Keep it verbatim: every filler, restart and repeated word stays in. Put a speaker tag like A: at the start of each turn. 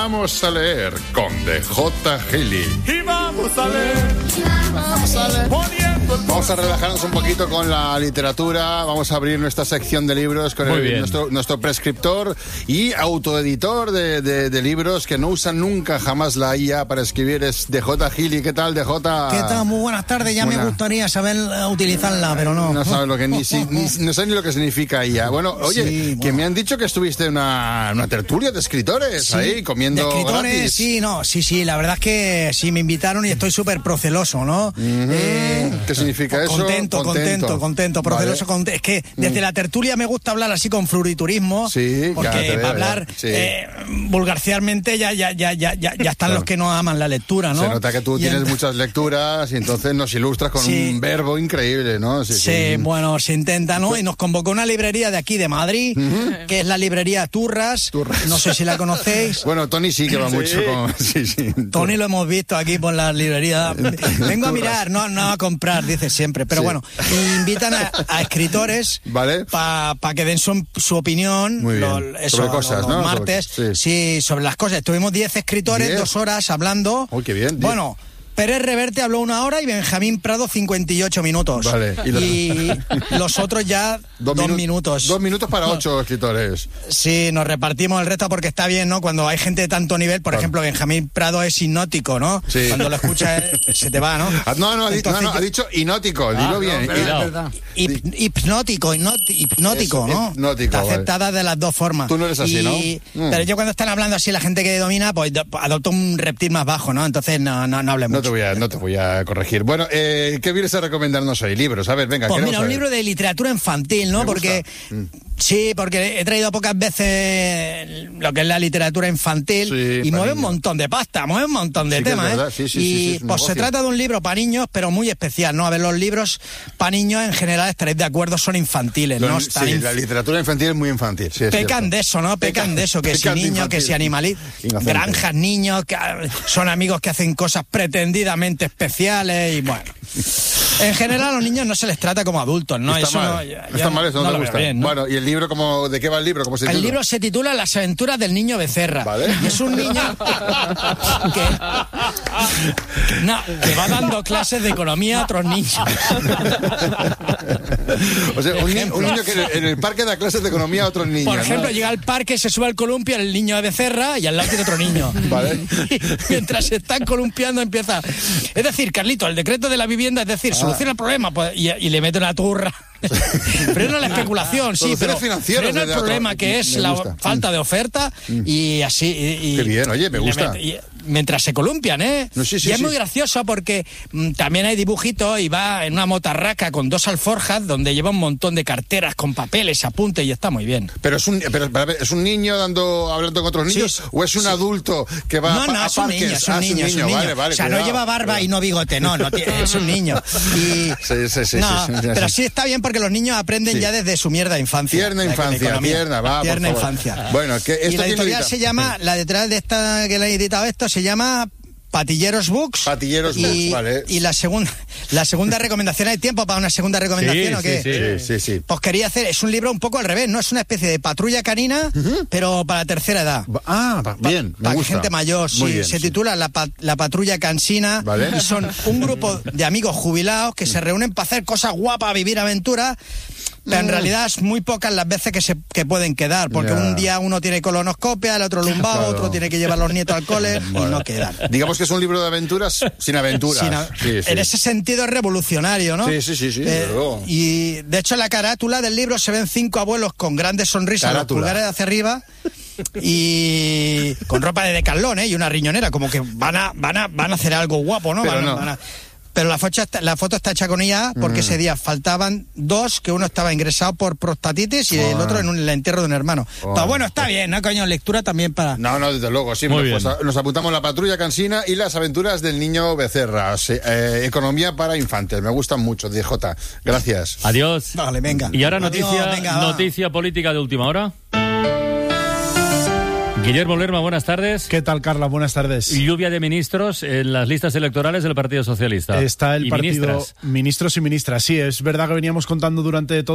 A: Vamos a leer con D J Gili.
B: Y vamos a leer,
A: Vamos a leer.
B: poniendo el
A: Vamos a relajarnos un poquito con la literatura. Vamos a abrir nuestra sección de libros con
C: Muy
A: el,
C: bien.
A: nuestro, nuestro prescriptor y autoeditor de, de, de libros que no usa nunca jamás la I A para escribir. Es D J Gili. ¿Qué tal, D J?
D: ¿Qué tal? Muy buenas tardes. Ya
A: Buena.
D: me gustaría saber eh, utilizarla, pero no.
A: No sabes lo que ni, si, ni no sé ni lo que significa I A. Bueno, oye,
D: Sí,
A: que
D: bueno.
A: me han dicho que estuviste en una, una tertulia de escritores
D: Sí,
A: ahí comiendo
D: de escritores,
A: gratis.
D: sí, no, sí, sí, la verdad es que sí me invitaron y estoy súper proceloso, ¿no? Eh,
A: ¿Qué significa eso?
D: Contento, contento, contento, proceloso,
A: Vale.
D: contento. Es que desde la tertulia me gusta hablar así con floriturismo,
A: Sí, ya
D: porque
A: te veo,
D: para hablar
A: ya, sí.
D: eh, vulgarciarmente ya, ya, ya, ya, ya, ya están
A: Claro.
D: los que no aman la lectura, ¿no?
A: Se nota que tú
D: Y
A: tienes
D: ent-
A: muchas lecturas y entonces nos ilustras con
D: Sí.
A: un verbo increíble, ¿no? Sí,
D: Sí, bueno, se intenta, ¿no? Y nos convocó una librería de aquí, de Madrid, que es la librería Turras.
A: Turras.
D: No sé si la conocéis.
A: Bueno, Tony sí que va mucho con... Sí, sí.
D: Tony lo hemos visto aquí por la librería. Vengo a
A: Turras.
D: mirar, no, no a comprar, dice siempre. Pero
A: Sí.
D: bueno, invitan a, a escritores
A: Vale.
D: para que den su, su opinión.
A: Muy bien.
D: lo- eso,
A: Sobre cosas,
D: los
A: ¿no?
D: martes.
A: Sobre- sí.
D: sí. sobre las cosas. Tuvimos diez escritores,
A: Diez.
D: dos horas hablando.
A: Uy, qué bien, diez.
D: Bueno. Pérez Reverte habló una hora y Benjamín Prado cincuenta y ocho minutos.
A: Vale, y los-
D: Y los otros ya dos,
A: minu-
D: minutos.
A: Dos minutos para ocho escritores.
D: Sí, nos repartimos el resto porque está bien, ¿no? Cuando hay gente de tanto nivel, por
A: Claro.
D: ejemplo, Benjamín Prado es hipnótico, ¿no?
A: Sí.
D: Cuando lo escuchas eh, se te va, ¿no?
A: Ah, No, no, ha, di- no,
D: Entonces,
A: no, ha
D: yo-
A: dicho hipnótico, dilo bien.
C: no, cuidado.
A: Verdad.
D: hip- hipnótico, hipnoti- hipnótico,
A: Eso,
D: ¿no?
A: hipnótico,
D: Está
A: vale.
D: aceptada de las dos formas.
A: Tú no eres así,
D: Y-
A: ¿no? Mm.
D: Pero yo cuando están hablando así la gente que domina, pues do- adopto un reptil más bajo, ¿no? Entonces no, no, no hables
A: No
D: mucho.
A: te voy a, no te voy a corregir. Bueno, eh, ¿qué vienes a recomendarnos hoy? Libros, a ver, venga.
D: Pues
A: queremos
D: mira, un
A: saber.
D: libro de literatura infantil, ¿no?
A: Me
D: Porque
A: gusta. Mm.
D: sí, porque he traído pocas veces lo que es la literatura infantil
A: Sí,
D: y
A: para
D: mueve un
A: niños.
D: montón de pasta, mueve un montón de
A: Sí que es
D: temas,
A: verdad,
D: ¿eh?
A: sí, sí,
D: y
A: sí, sí, es un
D: pues se
A: negocio.
D: trata de un libro para niños, pero muy especial, ¿no? A ver, los libros para niños en general, estaréis de acuerdo, son infantiles,
A: Lo-
D: ¿no?
A: sí,
D: Están inf-
A: la literatura infantil es muy infantil. Sí, es
D: Pecan
A: cierto.
D: de eso, ¿no? Pecan
A: Peca-
D: de eso, que si
A: pecan de
D: niños,
A: infantil.
D: que si animalitos,
A: Inocente.
D: granjas, niños, que ah, son amigos que hacen cosas pretendidamente especiales y bueno. En general a los niños no se les trata como adultos, ¿no?
A: Está
D: Eso
A: mal,
D: no, ya-
A: está
D: ya
A: mal, eso no,
D: no
A: te
D: lo veo
A: gusta.
D: bien, ¿no?
A: Bueno, ¿y el libro cómo, de qué va el libro? ¿Cómo se
D: El
A: titula?
D: libro se titula Las aventuras del niño Becerra.
A: Vale.
D: Y es un niño que, no, que va dando clases de economía a otros niños.
A: O sea, un, ni-
D: Ejemplo.
A: un niño que en el, en el parque da clases de economía a otros niños.
D: Por
A: ¿no?
D: ejemplo, llega al parque, se sube al columpio el niño de Becerra y al lado tiene otro niño.
A: Vale.
D: Y mientras se están columpiando empieza... Es decir, Carlito, el decreto de la vivienda, es decir, soluciona el problema pues, y, y le mete una turra. Frena la especulación, sí,
A: Soluciones
D: pero
A: financieras
D: frena
A: de
D: el
A: otro-
D: problema que es
A: me
D: la
A: gusta.
D: falta de oferta y así... y- y-
A: Qué bien, oye, me
D: y le
A: gusta.
D: mete- y- mientras se columpian, ¿eh?
A: No, sí, sí,
D: y es
A: sí.
D: muy gracioso porque mm, también hay dibujitos y va en una motarraca con dos alforjas donde lleva un montón de carteras con papeles, apuntes y está muy bien.
A: Pero es un, pero, pero, a ver, ¿es un niño dando, hablando con otros
D: Sí,
A: niños
D: sí,
A: o es un
D: sí.
A: adulto que va
D: No,
A: a,
D: no,
A: pa- a
D: es un
A: parques?
D: niño, es un
A: Ah,
D: niño, es un niño.
A: Vale, vale,
D: o sea,
A: cuidado.
D: no lleva barba y no bigote, no, no tiene- es un niño. Y,
A: Sí, sí, sí,
D: no,
A: sí, sí, sí.
D: pero sí está bien porque los niños aprenden
A: Sí.
D: ya desde su mierda infancia.
A: Tierna
D: de- de
A: infancia,
D: economía.
A: tierna, va, por
D: Tierna
A: favor.
D: infancia.
A: Bueno, que esto
D: y la
A: quién lo
D: editorial
A: edita?
D: se llama, la detrás de esta que le ha editado esto, se llama Patilleros Books.
A: Patilleros
D: y,
A: Books, vale.
D: Y la segunda, la segunda recomendación, ¿hay tiempo para una segunda recomendación
C: Sí,
D: o qué?
C: sí,
A: Sí, sí, sí.
D: Pues quería hacer, es un libro un poco al revés, ¿no? Es una especie de patrulla canina, pero para la tercera edad.
A: Ah, va- bien, me
D: Para
A: gusta.
D: gente mayor, sí.
A: Muy bien,
D: se
A: sí.
D: titula la, pa- la Patrulla Cansina.
A: Vale.
D: Y son un grupo de amigos jubilados que se reúnen para hacer cosas guapas, vivir aventuras. Pero en realidad es muy pocas las veces que se que pueden quedar, porque
A: Ya.
D: un día uno tiene colonoscopia, el otro lumbago,
A: Claro.
D: otro tiene que llevar a los nietos al cole y no quedan.
A: Digamos que es un libro de aventuras sin aventuras.
D: Sin a-
A: Sí, sí.
D: En ese sentido es revolucionario, ¿no?
A: Sí, sí, sí, sí, desde luego.
D: Y de hecho en la carátula del libro se ven cinco abuelos con grandes sonrisas, los
A: Carátula.
D: pulgares hacia arriba y con ropa de Decathlon, ¿eh? Y una riñonera, como que van a van a van a hacer algo guapo, ¿no?
A: Pero
D: Van a-
A: no.
D: van a- Pero la foto, está, la foto está hecha con I A porque ese día faltaban dos, que uno estaba ingresado por prostatitis y el
A: Ah.
D: otro en un, el entierro de un hermano.
A: Ah.
D: Pero bueno, está bien, ¿no, coño? Lectura también para...
A: No, no, desde luego, sí.
C: Muy
A: Bueno,
C: bien.
A: pues a- nos apuntamos La Patrulla Cansina y Las aventuras del niño Becerra. Sí, eh, economía para infantes. Me gustan mucho, D J. Gracias.
C: Adiós.
D: Vale, venga.
C: Y ahora
D: Adiós,
C: noticia,
D: venga, va.
C: noticia política de última hora. Guillermo Lerma, buenas tardes.
E: ¿Qué tal, Carla? Buenas tardes.
C: Lluvia de ministros en las listas electorales del Partido Socialista.
E: Está el
C: Y
E: partido
C: ministras.
E: ministros y ministras. Sí, es verdad que veníamos contando durante todo